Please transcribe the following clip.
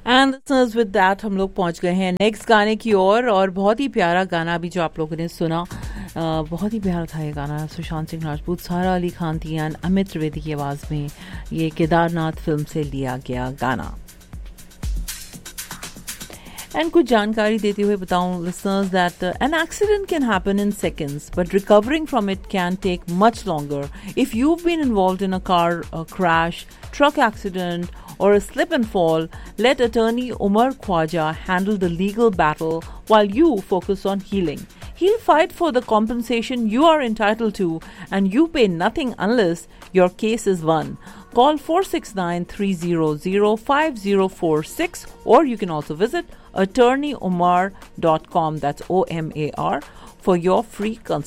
And listeners with that हम लोग पहुंच गए हैं नेक्स्ट गाने की ओर और बहुत ही प्यारा गाना भी जो आप लोगों ने सुना, बहुत ही प्यारा था ये गाना। सुशांत सिंह राजपूत, सारा अली खान थी एंड अमित त्रिवेदी की आवाज़ में ये केदारनाथ फिल्म से लिया गया गाना। एंड कुछ जानकारी देते हुए बताऊं listeners that an accident can happen in seconds but recovering from it can take much longer. If you been involved in a car crash, truck accident, or a slip and fall, let attorney Umar Khwaja handle the legal battle while you focus on healing. He'll fight for the compensation you are entitled to, and you pay nothing unless your case is won. Call 469-300-5046, or you can also visit attorneyomar.com, that's OMAR, for your free consultation.